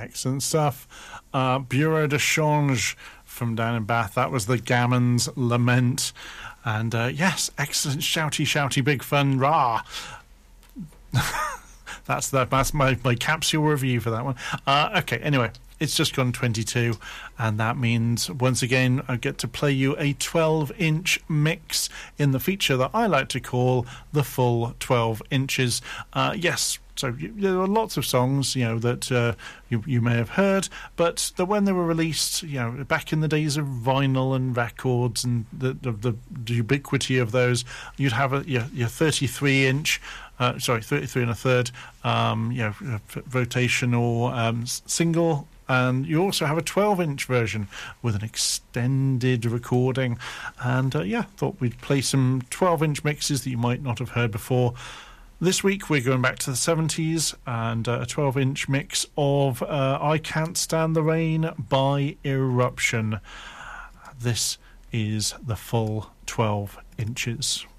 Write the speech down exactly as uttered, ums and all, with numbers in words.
excellent stuff. Uh, Bureau de Change from down in Bath. That was the Gammons Lament. And uh, yes, excellent, shouty, shouty, big fun, rah. that's the, that's my, my capsule review for that one. Uh, okay, anyway, it's just gone twenty-two, and that means, once again, I get to play you a twelve-inch mix in the feature that I like to call the full twelve inches. Uh, yes, so you, there are lots of songs, you know, that uh, you, you may have heard, but that when they were released, you know, back in the days of vinyl and records and the the, the ubiquity of those, you'd have a, your, your thirty-three inch, uh, sorry, thirty-three and a third, um, you know, rotational um, single. And you also have a twelve-inch version with an extended recording. And, uh, yeah, thought we'd play some twelve-inch mixes that you might not have heard before. This week we're going back to the seventies and uh, a twelve-inch mix of uh, I Can't Stand the Rain by Eruption. This is the full twelve inches.